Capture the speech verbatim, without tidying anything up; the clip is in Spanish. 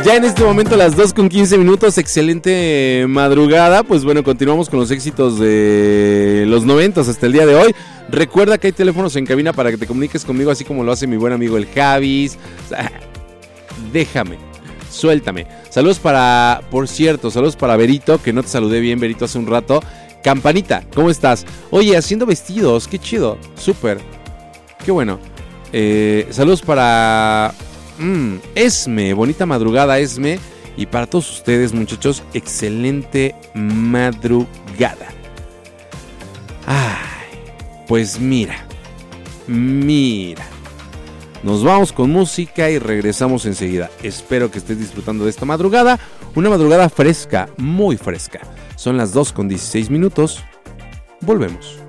Ya en este momento las dos con quince minutos, excelente madrugada. Pues bueno, continuamos con los éxitos de los noventas hasta el día de hoy. Recuerda que hay teléfonos en cabina para que te comuniques conmigo, así como lo hace mi buen amigo el Javis. O sea, déjame, suéltame. Saludos para, por cierto, saludos para Berito, que no te saludé bien, Berito, hace un rato. Campanita, ¿cómo estás? Oye, haciendo vestidos, qué chido, súper, qué bueno. Eh, saludos para mm, Esme, bonita madrugada Esme. Y para todos ustedes, muchachos, excelente madrugada. Ay, pues mira, mira. Nos vamos con música y regresamos enseguida. Espero que estés disfrutando de esta madrugada. Una madrugada fresca, muy fresca. Son las dos con dieciséis minutos. Volvemos.